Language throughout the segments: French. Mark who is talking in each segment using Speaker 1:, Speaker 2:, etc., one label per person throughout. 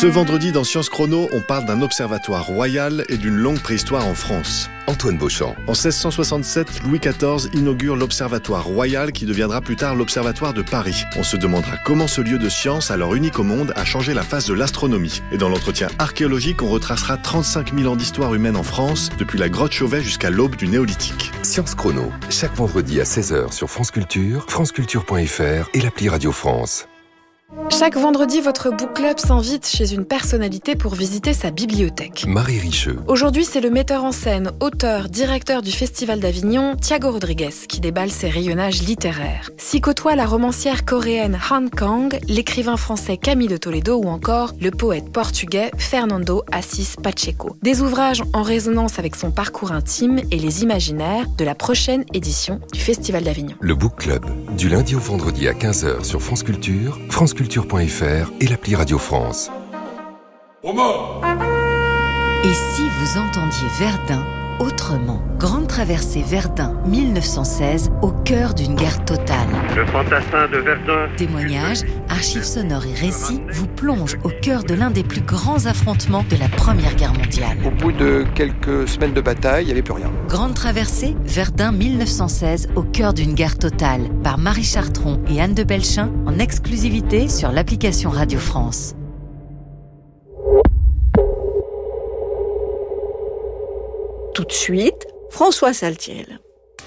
Speaker 1: Ce vendredi, dans Science Chrono, on parle d'un observatoire royal et d'une longue préhistoire en France.
Speaker 2: Antoine Beauchamp.
Speaker 1: En 1667, Louis XIV inaugure l'observatoire royal qui deviendra plus tard l'observatoire de Paris. On se demandera comment ce lieu de science, alors unique au monde, a changé la face de l'astronomie. Et dans l'entretien archéologique, on retracera 35 000 ans d'histoire humaine en France, depuis la grotte Chauvet jusqu'à l'aube du Néolithique.
Speaker 2: Science Chrono, chaque vendredi à 16h sur France Culture, franceculture.fr et l'appli Radio France.
Speaker 3: Chaque vendredi, votre book club s'invite chez une personnalité pour visiter sa bibliothèque.
Speaker 2: Marie Richeux.
Speaker 3: Aujourd'hui, c'est le metteur en scène, auteur, directeur du Festival d'Avignon, Thiago Rodrigues, qui déballe ses rayonnages littéraires. S'y côtoient la romancière coréenne Han Kang, l'écrivain français Camille de Toledo ou encore le poète portugais Fernando Assis Pacheco. Des ouvrages en résonance avec son parcours intime et les imaginaires de la prochaine édition du Festival d'Avignon.
Speaker 2: Le book club, du lundi au vendredi à 15h sur France Culture, franceculture.fr et l'appli Radio France.
Speaker 4: Et si vous entendiez Verdun autrement? Grande traversée Verdun 1916 au cœur d'une guerre totale.
Speaker 5: Le fantassin de Verdun.
Speaker 4: Témoignages, archives sonores et récits vous plongent au cœur de l'un des plus grands affrontements de la Première Guerre mondiale.
Speaker 6: Au bout de quelques semaines de bataille, il n'y avait plus rien.
Speaker 4: Grande traversée Verdun 1916 au cœur d'une guerre totale par Marie Chartron et Anne de Belchin en exclusivité sur l'application Radio France.
Speaker 7: Tout de suite, François Saltiel.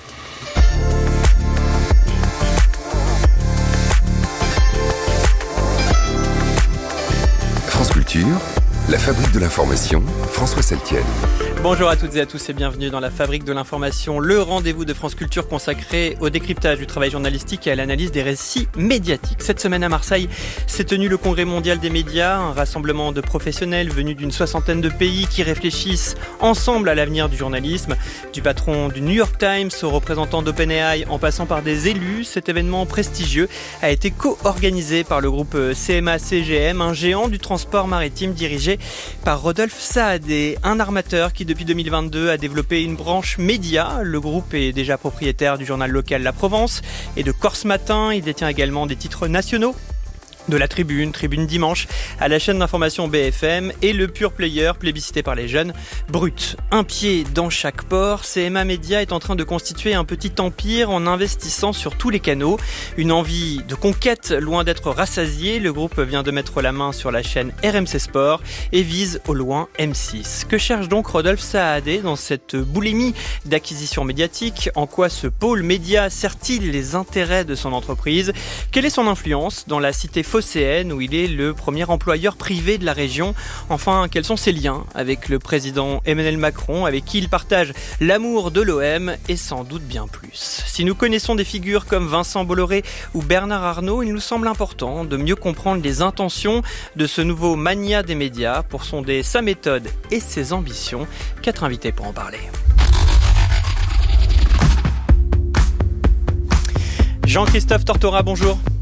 Speaker 2: France Culture, la fabrique de l'information, François Saltiel.
Speaker 8: Bonjour à toutes et à tous et bienvenue dans la Fabrique de l'information, le rendez-vous de France Culture consacré au décryptage du travail journalistique et à l'analyse des récits médiatiques. Cette semaine à Marseille s'est tenu le Congrès mondial des médias, un rassemblement de professionnels venus d'une 60aine de pays qui réfléchissent ensemble à l'avenir du journalisme. Du patron du New York Times aux représentants d'OpenAI en passant par des élus, cet événement prestigieux a été co-organisé par le groupe CMA-CGM, un géant du transport maritime dirigé par Rodolphe Saadé, un armateur qui depuis 2022 a développé une branche média. Le groupe est déjà propriétaire du journal local La Provence et de Corse Matin. Il détient également des titres nationaux de la Tribune Dimanche, à la chaîne d'information BFM et le pure player plébiscité par les jeunes, Brut. Un pied dans chaque port, CMA Média est en train de constituer un petit empire en investissant sur tous les canaux. Une envie de conquête loin d'être rassasiée, le groupe vient de mettre la main sur la chaîne RMC Sport et vise au loin M6. Que cherche donc Rodolphe Saadé dans cette boulimie d'acquisition médiatique? En quoi ce pôle média sert-il les intérêts de son entreprise? Quelle est son influence dans la cité phocéenne où il est le premier employeur privé de la région? Enfin, quels sont ses liens avec le président Emmanuel Macron, avec qui il partage l'amour de l'OM et sans doute bien plus? Si nous connaissons des figures comme Vincent Bolloré ou Bernard Arnault, il nous semble important de mieux comprendre les intentions de ce nouveau mania des médias pour sonder sa méthode et ses ambitions. 4 invités pour en parler. Jean-Christophe Tortora, bonjour.